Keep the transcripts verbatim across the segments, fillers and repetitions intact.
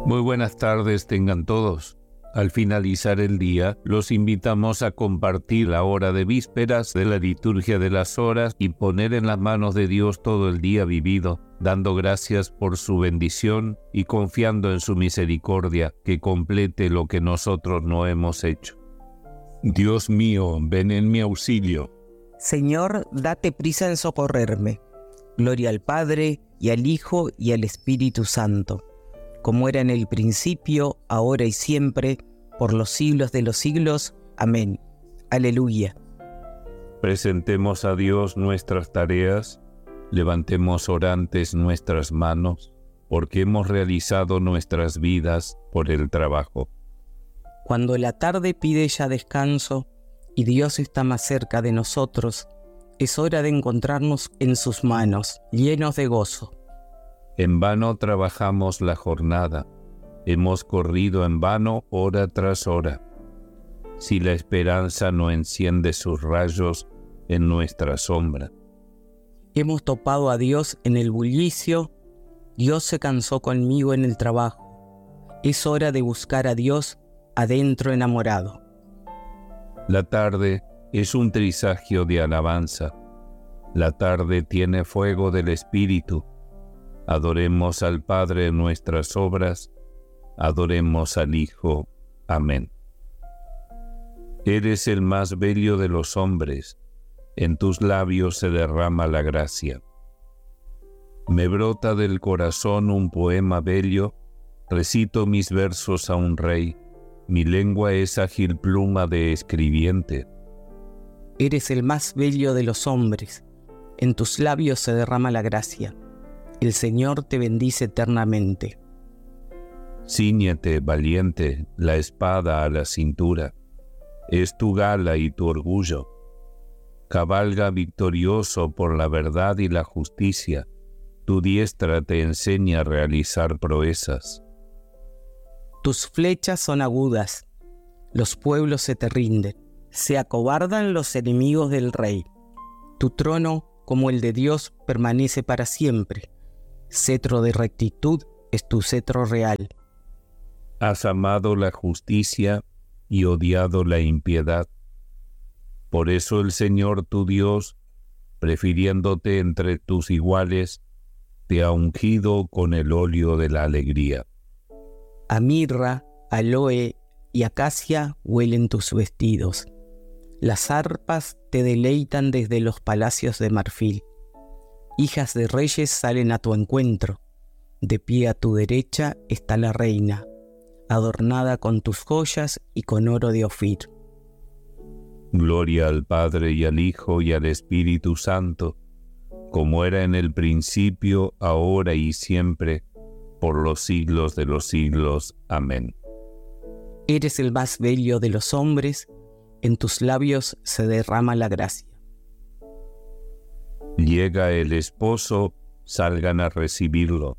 Muy buenas tardes tengan todos. Al finalizar el día, los invitamos a compartir la hora de vísperas de la liturgia de las horas y poner en las manos de Dios todo el día vivido, dando gracias por su bendición y confiando en su misericordia que complete lo que nosotros no hemos hecho. Dios mío, ven en mi auxilio. Señor, date prisa en socorrerme. Gloria al Padre, y al Hijo, y al Espíritu Santo, como era en el principio, ahora y siempre, por los siglos de los siglos. Amén. Aleluya. Presentemos a Dios nuestras tareas, levantemos orantes nuestras manos, porque hemos realizado nuestras vidas por el trabajo. Cuando la tarde pide ya descanso, y Dios está más cerca de nosotros, es hora de encontrarnos en sus manos, llenos de gozo. En vano trabajamos la jornada, hemos corrido en vano hora tras hora. Si la esperanza no enciende sus rayos en nuestra sombra. Hemos topado a Dios en el bullicio, Dios se cansó conmigo en el trabajo. Es hora de buscar a Dios adentro enamorado. La tarde es un trisagio de alabanza. La tarde tiene fuego del Espíritu. Adoremos al Padre en nuestras obras, adoremos al Hijo. Amén. Eres el más bello de los hombres, en tus labios se derrama la gracia. Me brota del corazón un poema bello, recito mis versos a un rey, mi lengua es ágil pluma de escribiente. Eres el más bello de los hombres, en tus labios se derrama la gracia. El Señor te bendice eternamente. Cíñete, valiente, la espada a la cintura. Es tu gala y tu orgullo. Cabalga victorioso por la verdad y la justicia. Tu diestra te enseña a realizar proezas. Tus flechas son agudas. Los pueblos se te rinden. Se acobardan los enemigos del rey. Tu trono, como el de Dios, permanece para siempre. Cetro de rectitud es tu cetro real. Has amado la justicia y odiado la impiedad. Por eso el Señor tu Dios, prefiriéndote entre tus iguales, te ha ungido con el óleo de la alegría. A mirra, aloe y acacia huelen tus vestidos. Las arpas te deleitan desde los palacios de marfil. Hijas de reyes salen a tu encuentro. De pie a tu derecha está la reina, adornada con tus joyas y con oro de Ofir. Gloria al Padre y al Hijo y al Espíritu Santo, como era en el principio, ahora y siempre, por los siglos de los siglos. Amén. Eres el más bello de los hombres, en tus labios se derrama la gracia. Llega el esposo, salgan a recibirlo.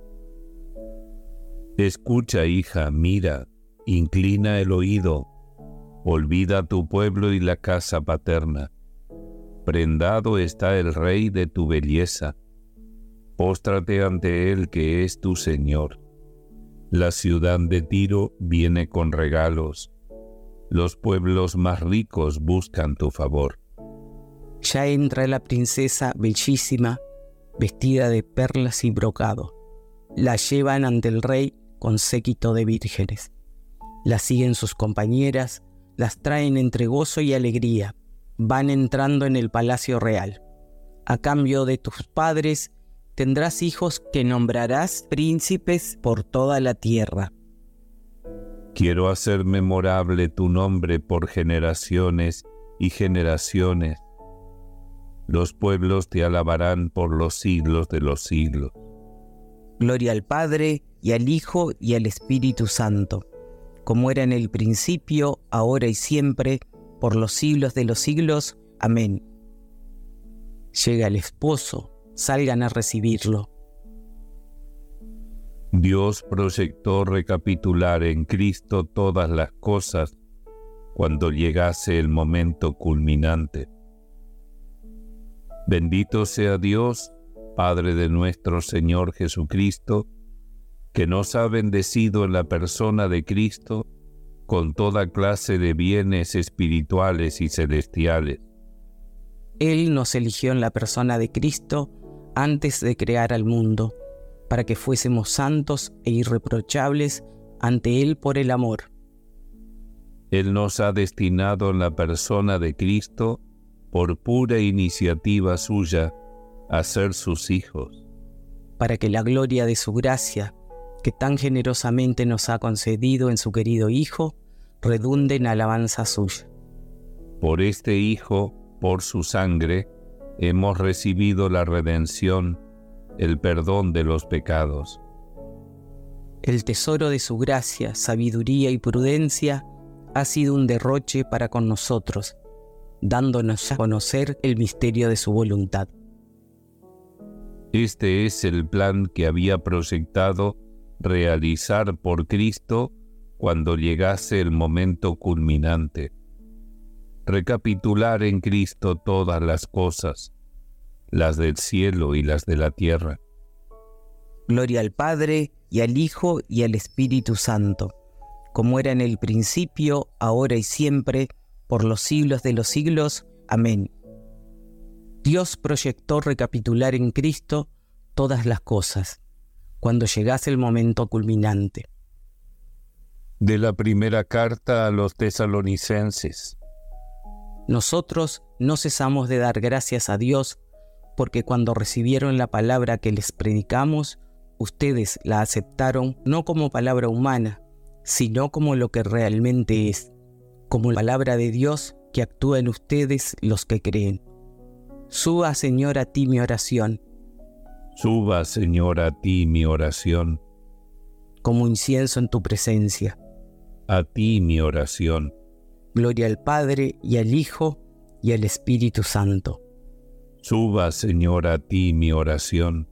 Escucha, hija, mira, inclina el oído, olvida tu pueblo y la casa paterna. Prendado está el rey de tu belleza. Póstrate ante él que es tu Señor. La ciudad de Tiro viene con regalos. Los pueblos más ricos buscan tu favor. Ya entra la princesa bellísima, vestida de perlas y brocado. La llevan ante el rey con séquito de vírgenes. La siguen sus compañeras, las traen entre gozo y alegría. Van entrando en el palacio real. A cambio de tus padres, tendrás hijos que nombrarás príncipes por toda la tierra. Quiero hacer memorable tu nombre por generaciones y generaciones. Los pueblos te alabarán por los siglos de los siglos. Gloria al Padre, y al Hijo, y al Espíritu Santo, como era en el principio, ahora y siempre, por los siglos de los siglos. Amén. Llega el esposo, salgan a recibirlo. Dios proyectó recapitular en Cristo todas las cosas cuando llegase el momento culminante. Bendito sea Dios, Padre de nuestro Señor Jesucristo, que nos ha bendecido en la persona de Cristo con toda clase de bienes espirituales y celestiales. Él nos eligió en la persona de Cristo antes de crear al mundo, para que fuésemos santos e irreprochables ante Él por el amor. Él nos ha destinado en la persona de Cristo, por pura iniciativa suya, a ser sus hijos, para que la gloria de su gracia, que tan generosamente nos ha concedido en su querido Hijo, redunde en alabanza suya. Por este Hijo, por su sangre, hemos recibido la redención, el perdón de los pecados. El tesoro de su gracia, sabiduría y prudencia ha sido un derroche para con nosotros, dándonos a conocer el misterio de su voluntad. Este es el plan que había proyectado realizar por Cristo cuando llegase el momento culminante. Recapitular en Cristo todas las cosas, las del cielo y las de la tierra. Gloria al Padre, y al Hijo, y al Espíritu Santo, como era en el principio, ahora y siempre, por los siglos de los siglos. Amén. Dios proyectó recapitular en Cristo todas las cosas, cuando llegase el momento culminante. De la primera carta a los tesalonicenses. Nosotros no cesamos de dar gracias a Dios, porque cuando recibieron la palabra que les predicamos, ustedes la aceptaron no como palabra humana, sino como lo que realmente es, como la palabra de Dios que actúa en ustedes los que creen. Suba, Señor, a ti mi oración. Suba, Señor, a ti mi oración. Como incienso en tu presencia. A ti mi oración. Gloria al Padre, y al Hijo, y al Espíritu Santo. Suba, Señor, a ti mi oración.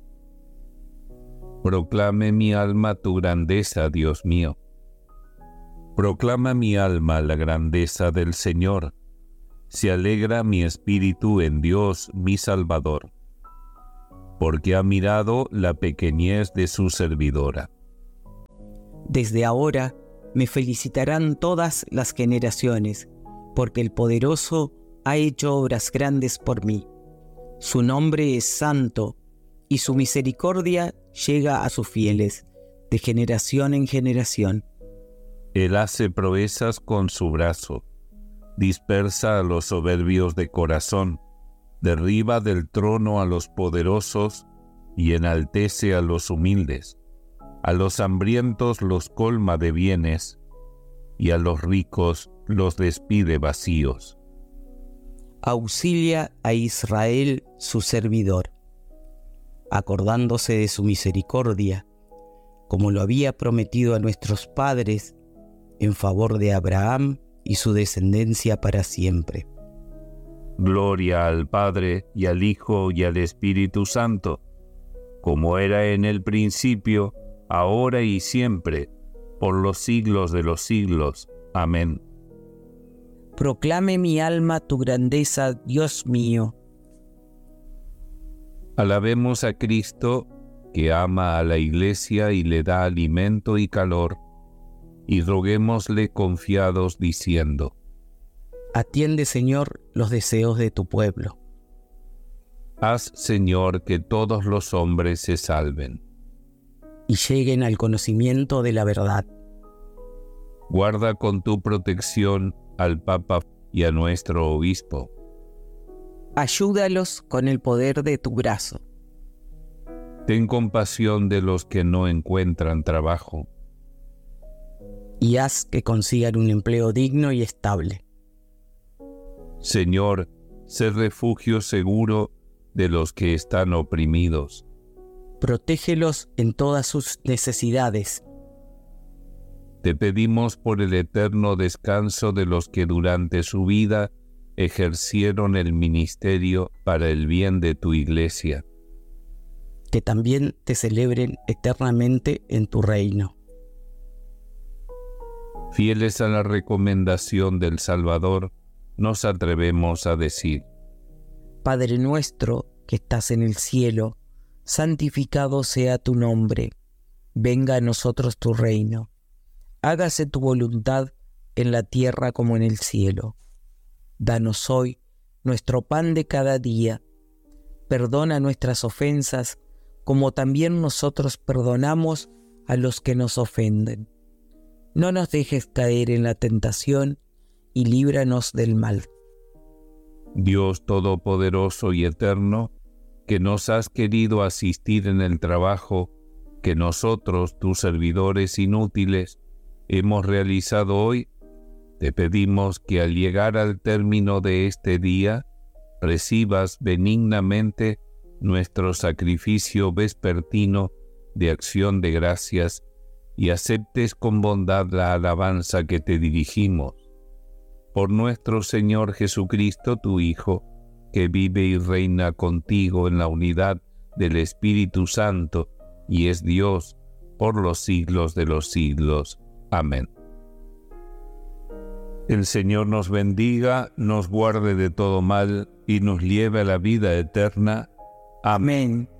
Proclame mi alma tu grandeza, Dios mío. Proclama mi alma la grandeza del Señor. Se alegra mi espíritu en Dios, mi Salvador, porque ha mirado la pequeñez de su servidora. Desde ahora me felicitarán todas las generaciones, porque el Poderoso ha hecho obras grandes por mí. Su nombre es santo, y su misericordia llega a sus fieles, de generación en generación. Él hace proezas con su brazo, dispersa a los soberbios de corazón, derriba del trono a los poderosos y enaltece a los humildes. A los hambrientos los colma de bienes, y a los ricos los despide vacíos. Auxilia a Israel su servidor, acordándose de su misericordia, como lo había prometido a nuestros padres, en favor de Abraham y su descendencia para siempre. Gloria al Padre, y al Hijo, y al Espíritu Santo, como era en el principio, ahora y siempre, por los siglos de los siglos. Amén. Proclame mi alma tu grandeza, Dios mío. Alabemos a Cristo, que ama a la Iglesia y le da alimento y calor, y roguémosle confiados diciendo: Atiende, Señor, los deseos de tu pueblo. Haz, Señor, que todos los hombres se salven y lleguen al conocimiento de la verdad. Guarda con tu protección al Papa y a nuestro obispo. Ayúdalos con el poder de tu brazo. Ten compasión de los que no encuentran trabajo. Y haz que consigan un empleo digno y estable. Señor, sé refugio seguro de los que están oprimidos. Protégelos en todas sus necesidades. Te pedimos por el eterno descanso de los que durante su vida ejercieron el ministerio para el bien de tu Iglesia. Que también te celebren eternamente en tu reino. Fieles a la recomendación del Salvador, nos atrevemos a decir: Padre nuestro que estás en el cielo, santificado sea tu nombre. Venga a nosotros tu reino. Hágase tu voluntad en la tierra como en el cielo. Danos hoy nuestro pan de cada día. Perdona nuestras ofensas, como también nosotros perdonamos a los que nos ofenden. No nos dejes caer en la tentación y líbranos del mal. Dios Todopoderoso y Eterno, que nos has querido asistir en el trabajo que nosotros, tus servidores inútiles, hemos realizado hoy, te pedimos que al llegar al término de este día, recibas benignamente nuestro sacrificio vespertino de acción de gracias y aceptes con bondad la alabanza que te dirigimos. Por nuestro Señor Jesucristo, tu Hijo, que vive y reina contigo en la unidad del Espíritu Santo y es Dios por los siglos de los siglos. Amén. El Señor nos bendiga, nos guarde de todo mal y nos lleve a la vida eterna. Amén.